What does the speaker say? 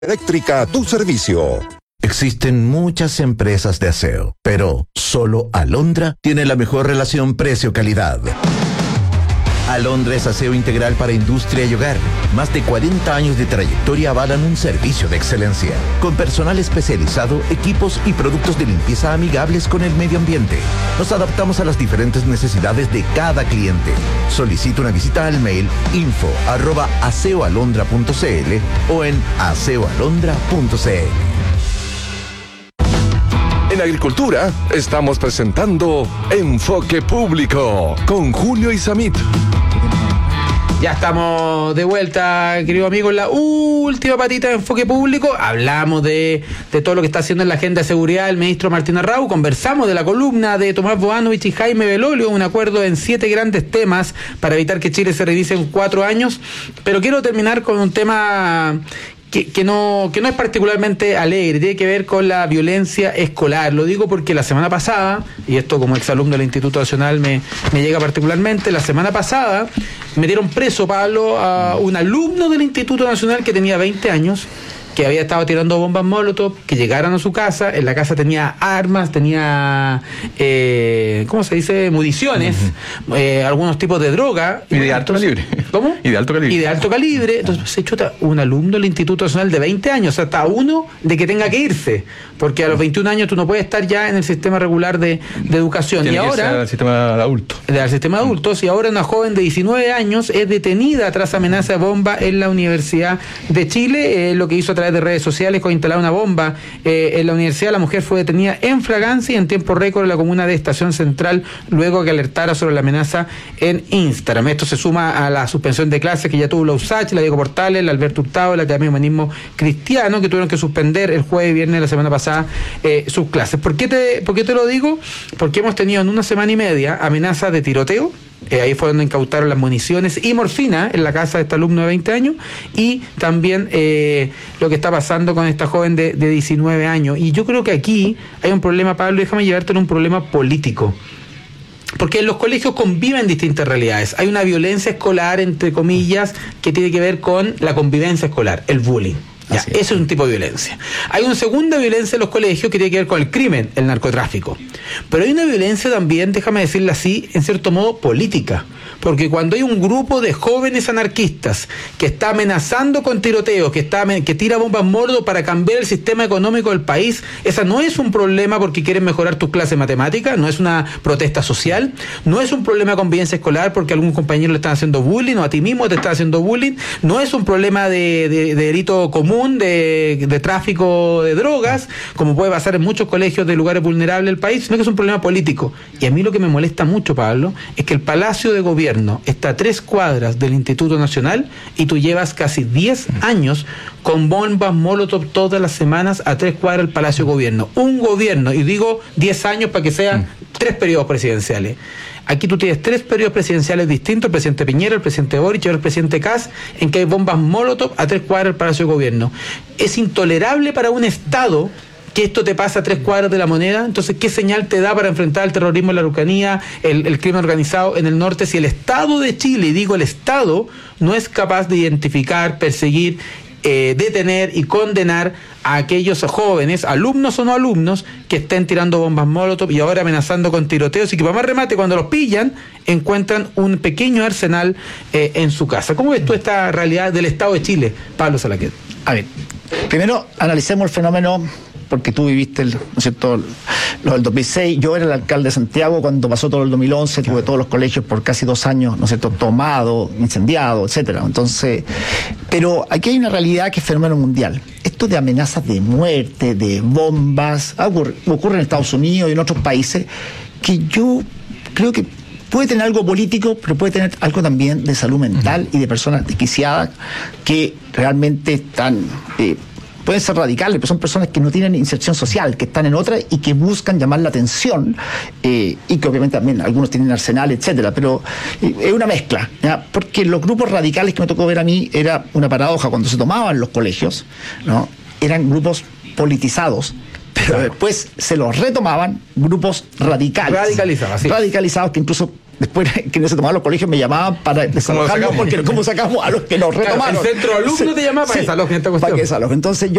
Eléctrica a tu servicio. Existen muchas empresas de aseo, pero solo Alondra tiene la mejor relación precio-calidad. Alondra es aseo integral para industria y hogar. Más de 40 años de trayectoria avalan un servicio de excelencia, con personal especializado, equipos y productos de limpieza amigables con el medio ambiente. Nos adaptamos a las diferentes necesidades de cada cliente. Solicita una visita al mail info@aseoalondra.cl o en aseoalondra.cl. En Agricultura estamos presentando Enfoque Público con Julio Isamit. Ya estamos de vuelta, querido amigo, en la última patita de Enfoque Público. Hablamos de todo lo que está haciendo en la agenda de seguridad el ministro Martín Arrau. Conversamos de la columna de Tomás Boanovich y Jaime Belolio, un acuerdo en 7 grandes temas para evitar que Chile se revise en 4 años. Pero quiero terminar con un tema que no es particularmente alegre, tiene que ver con la violencia escolar. Lo digo porque la semana pasada, y esto como exalumno del Instituto Nacional me llega particularmente, la semana pasada metieron preso, Pablo, a un alumno del Instituto Nacional que tenía 20 años, que había estado tirando bombas molotov, que llegaron a su casa. En la casa tenía armas, tenía, ¿cómo se dice? Municiones, algunos tipos de droga. Y de alto calibre. ¿Cómo? Y de alto calibre. Y de alto calibre. Entonces se chuta un alumno del Instituto Nacional de 20 años, o sea, hasta uno de que tenga que irse, porque a los 21 años tú no puedes estar ya en el sistema regular de educación. Tiene y ahora al sistema de adultos. Del sistema de adultos, y ahora una joven de 19 años es detenida tras amenaza de bomba en la Universidad de Chile. Lo que hizo a través de redes sociales con instalar una bomba en la universidad. La mujer fue detenida en flagrancia y en tiempo récord en la comuna de Estación Central, luego que alertara sobre la amenaza en Instagram. Esto se suma a la suspensión de clases que ya tuvo la USACH, la Diego Portales, la Alberto Hurtado, la Academia de Humanismo Cristiano, que tuvieron que suspender el jueves y viernes de la semana pasada sus clases. ¿Por qué te lo digo? Porque hemos tenido en una semana y media amenazas de tiroteo. Ahí fue donde incautaron las municiones y morfina en la casa de este alumno de 20 años, y también lo que está pasando con esta joven de 19 años. Y yo creo que aquí hay un problema, Pablo, déjame llevarte en un problema político. Porque en los colegios conviven distintas realidades. Hay una violencia escolar, entre comillas, que tiene que ver con la convivencia escolar, el bullying. Ya, eso es un tipo de violencia. Hay una segunda violencia en los colegios que tiene que ver con el crimen, el narcotráfico. Pero hay una violencia también, déjame decirlo así, en cierto modo política. Porque cuando hay un grupo de jóvenes anarquistas que está amenazando con tiroteos, que tira bombas molotov para cambiar el sistema económico del país, esa no es un problema porque quieren mejorar tus clases de matemáticas, no es una protesta social, no es un problema de convivencia escolar porque a algún compañero le están haciendo bullying o a ti mismo te están haciendo bullying, no es un problema de delito común, de tráfico de drogas, como puede pasar en muchos colegios de lugares vulnerables del país, sino que es un problema político. Y a mí lo que me molesta mucho, Pablo, es que el Palacio de Gobierno está a 3 cuadras del Instituto Nacional y tú llevas casi 10 años con bombas molotov todas las semanas a 3 cuadras del Palacio de Gobierno. Un gobierno, y digo 10 años para que sean 3 periodos presidenciales. Aquí tú tienes 3 periodos presidenciales distintos, el presidente Piñera, el presidente Boric y el presidente Kast, en que hay bombas molotov a 3 cuadras del Palacio de Gobierno. Es intolerable para un Estado que esto te pasa a 3 cuadras de la Moneda. Entonces, ¿qué señal te da para enfrentar el terrorismo en la Araucanía, el crimen organizado en el norte, si el Estado de Chile, y digo el Estado, no es capaz de identificar, perseguir, detener y condenar a aquellos jóvenes, alumnos o no alumnos, que estén tirando bombas molotov y ahora amenazando con tiroteos, y que para más remate, cuando los pillan, encuentran un pequeño arsenal en su casa? ¿Cómo ves tú esta realidad del Estado de Chile, Pablo Salaquet? A ver, primero analicemos el fenómeno, porque tú viviste, ¿no es cierto?, lo del 2006. Yo era el alcalde de Santiago cuando pasó todo el 2011, tuve todos los colegios por casi 2 años, ¿no es cierto?, tomados, incendiados, etcétera. Entonces, pero aquí hay una realidad que es fenómeno mundial. Esto de amenazas de muerte, de bombas, ocurre en Estados Unidos y en otros países, que yo creo que puede tener algo político, pero puede tener algo también de salud mental y de personas desquiciadas que realmente están... pueden ser radicales, pero son personas que no tienen inserción social, que están en otra y que buscan llamar la atención, y que obviamente también algunos tienen arsenal, etcétera, pero es una mezcla, ¿ya? Porque los grupos radicales que me tocó ver a mí era una paradoja cuando se tomaban los colegios, ¿no? Eran grupos politizados, pero después se los retomaban grupos radicales. Radicalizados, sí. Radicalizados que incluso después quienes se tomaban los colegios me llamaban para desalojarlos, porque cómo sacamos a los que nos retomaron. Claro, el centro alumno te llamaba para desalojar esta cuestión. Para que desalojen. Entonces